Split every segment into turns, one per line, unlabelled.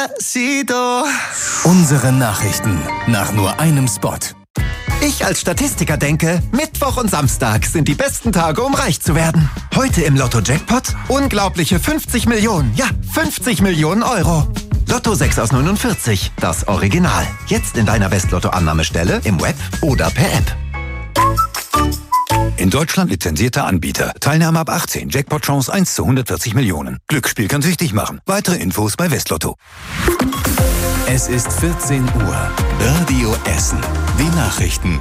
Despacito.
Unsere Nachrichten nach nur einem Spot.
Ich als Statistiker denke, Mittwoch und Samstag sind die besten Tage, um reich zu werden. Heute im Lotto-Jackpot unglaubliche 50 Millionen. Ja, 50 Millionen Euro. Lotto 6 aus 49, das Original. Jetzt in deiner Westlotto-Annahmestelle, im Web oder per App.
In Deutschland lizenzierter Anbieter. Teilnahme ab 18. Jackpot-Chance 1 zu 140 Millionen. Glücksspiel kann süchtig machen. Weitere Infos bei Westlotto.
Es ist 14 Uhr. Radio Essen. Die Nachrichten.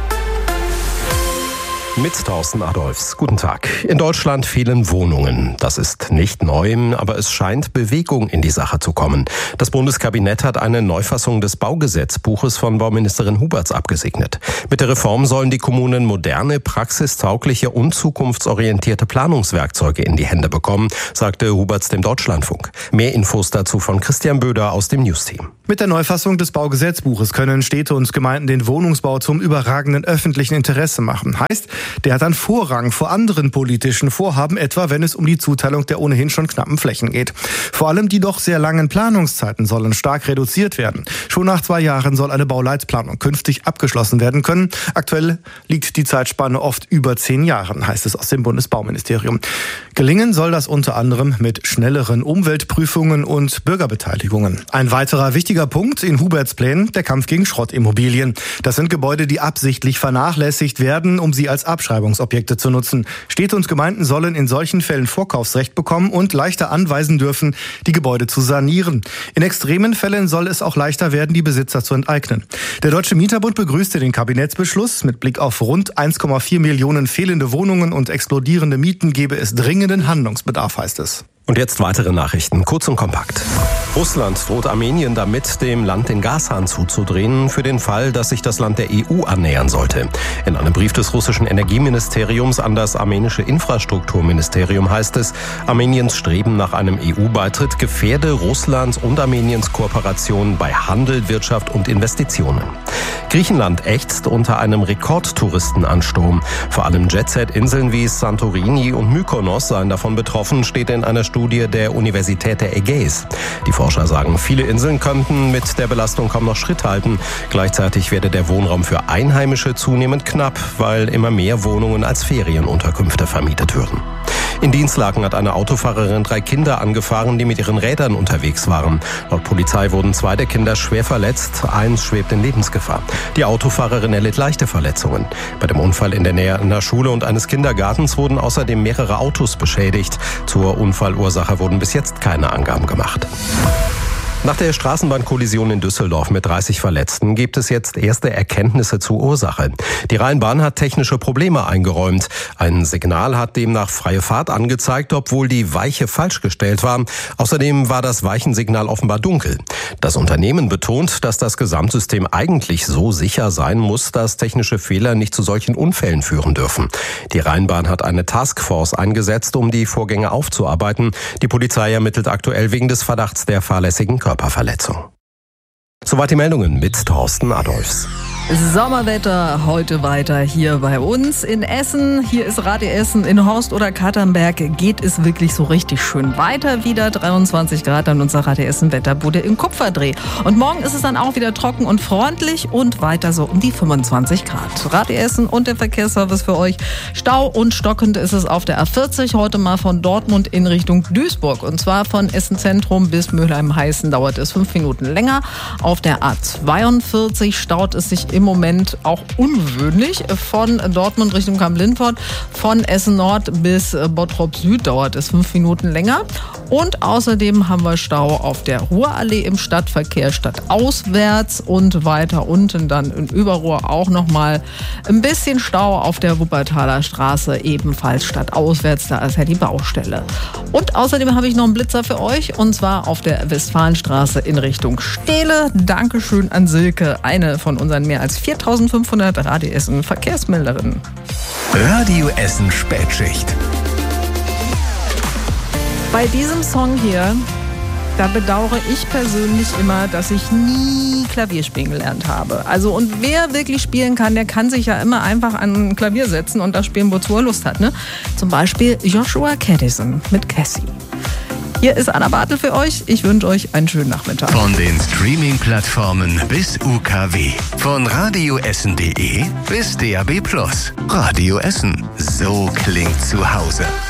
Mit Thorsten Adolfs. Guten Tag. In Deutschland fehlen Wohnungen. Das ist nicht neu, aber es scheint Bewegung in die Sache zu kommen. Das Bundeskabinett hat eine Neufassung des Baugesetzbuches von Bauministerin Huberts abgesegnet. Mit der Reform sollen die Kommunen moderne, praxistaugliche und zukunftsorientierte Planungswerkzeuge in die Hände bekommen, sagte Huberts dem Deutschlandfunk. Mehr Infos dazu von Christian Böder aus dem Newsteam.
Mit der Neufassung des Baugesetzbuches können Städte und Gemeinden den Wohnungsbau zum überragenden öffentlichen Interesse machen. Heißt, der hat dann Vorrang vor anderen politischen Vorhaben, etwa wenn es um die Zuteilung der ohnehin schon knappen Flächen geht. Vor allem die doch sehr langen Planungszeiten sollen stark reduziert werden. Schon nach 2 Jahren soll eine Bauleitplanung künftig abgeschlossen werden können. Aktuell liegt die Zeitspanne oft über 10 Jahren, heißt es aus dem Bundesbauministerium. Gelingen soll das unter anderem mit schnelleren Umweltprüfungen und Bürgerbeteiligungen. Ein weiterer wichtiger Punkt in Huberts Plänen, der Kampf gegen Schrottimmobilien. Das sind Gebäude, die absichtlich vernachlässigt werden, um sie als Abschreibungsobjekte zu nutzen. Städte und Gemeinden sollen in solchen Fällen Vorkaufsrecht bekommen und leichter anweisen dürfen, die Gebäude zu sanieren. In extremen Fällen soll es auch leichter werden, die Besitzer zu enteignen. Der Deutsche Mieterbund begrüßte den Kabinettsbeschluss. Mit Blick auf rund 1,4 Millionen fehlende Wohnungen und explodierende Mieten gebe es dringenden Handlungsbedarf, heißt es.
Und jetzt weitere Nachrichten, kurz und kompakt. Russland droht Armenien damit, dem Land den Gashahn zuzudrehen, für den Fall, dass sich das Land der EU annähern sollte. In einem Brief des russischen Energieministeriums an das armenische Infrastrukturministerium heißt es, Armeniens Streben nach einem EU-Beitritt gefährde Russlands und Armeniens Kooperation bei Handel, Wirtschaft und Investitionen. Griechenland ächzt unter einem Rekordtouristenansturm. Vor allem Jet-Set-Inseln wie Santorini und Mykonos seien davon betroffen, steht in einer Studie der Universität der Ägäis. Die Forscher sagen, viele Inseln könnten mit der Belastung kaum noch Schritt halten. Gleichzeitig werde der Wohnraum für Einheimische zunehmend knapp, weil immer mehr Wohnungen als Ferienunterkünfte vermietet würden. In Dinslaken hat eine Autofahrerin 3 Kinder angefahren, die mit ihren Rädern unterwegs waren. Laut Polizei wurden 2 der Kinder schwer verletzt, 1 schwebt in Lebensgefahr. Die Autofahrerin erlitt leichte Verletzungen. Bei dem Unfall in der Nähe einer Schule und eines Kindergartens wurden außerdem mehrere Autos beschädigt. Zur Unfallursache wurden bis jetzt keine Angaben gemacht. Nach der Straßenbahnkollision in Düsseldorf mit 30 Verletzten gibt es jetzt erste Erkenntnisse zur Ursache. Die Rheinbahn hat technische Probleme eingeräumt. Ein Signal hat demnach freie Fahrt angezeigt, obwohl die Weiche falsch gestellt war. Außerdem war das Weichensignal offenbar dunkel. Das Unternehmen betont, dass das Gesamtsystem eigentlich so sicher sein muss, dass technische Fehler nicht zu solchen Unfällen führen dürfen. Die Rheinbahn hat eine Taskforce eingesetzt, um die Vorgänge aufzuarbeiten. Die Polizei ermittelt aktuell wegen des Verdachts der fahrlässigen Körperverletzung. Soweit die Meldungen mit Thorsten Adolfs.
Sommerwetter heute weiter hier bei uns in Essen. Hier ist Radio Essen. In Horst oder Katernberg geht es wirklich so richtig schön weiter. Wieder 23 Grad an unserer Radio Essen Wetterbude im Kupferdreh. Und morgen ist es dann auch wieder trocken und freundlich und weiter so um die 25 Grad. Radio Essen und der Verkehrsservice für euch. Stau und stockend ist es auf der A40 heute mal von Dortmund in Richtung Duisburg. Und zwar von Essen Zentrum bis Mülheim-Heißen dauert es 5 Minuten länger. Auf der A42 staut es sich im Moment auch ungewöhnlich. Von Dortmund Richtung Kamp-Lindfort, von Essen Nord bis Bottrop Süd dauert es 5 Minuten länger. Und außerdem haben wir Stau auf der Ruhrallee im Stadtverkehr stadtauswärts und weiter unten dann in Überruhr auch nochmal ein bisschen Stau auf der Wuppertaler Straße, ebenfalls stadtauswärts, da ist ja die Baustelle. Und außerdem habe ich noch einen Blitzer für euch und zwar auf der Westfalenstraße in Richtung Stehle. Dankeschön an Silke, eine von unseren mehr als 4.500 Radio Essen Verkehrsmelderinnen.
Radio Essen Spätschicht.
Bei diesem Song hier, da bedauere ich persönlich immer, dass ich nie Klavier spielen gelernt habe. Also und wer wirklich spielen kann, der kann sich ja immer einfach an ein Klavier setzen und das spielen, wozu er Lust hat. Ne? Zum Beispiel Joshua Caddison mit Cassie. Hier ist Anna Bartel für euch. Ich wünsche euch einen schönen Nachmittag.
Von den Streaming-Plattformen bis UKW. Von radioessen.de bis DAB+. Radio Essen. So klingt zu Hause.